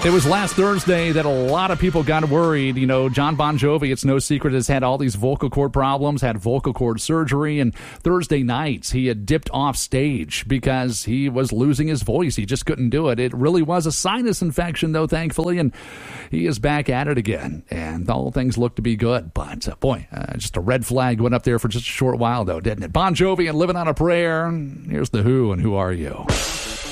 It was last Thursday that a lot of people got worried. You know, John Bon Jovi, it's no secret, has had all these vocal cord problems, had vocal cord surgery, and Thursday nights he had dipped off stage because he was losing his voice. He just couldn't do it. It really was a sinus infection, though, thankfully, and he is back at it again, and all things look to be good. But, just a red flag went up there for just a short while, though, didn't it? Bon Jovi and Living on a Prayer. Here's The Who, and Who Are You?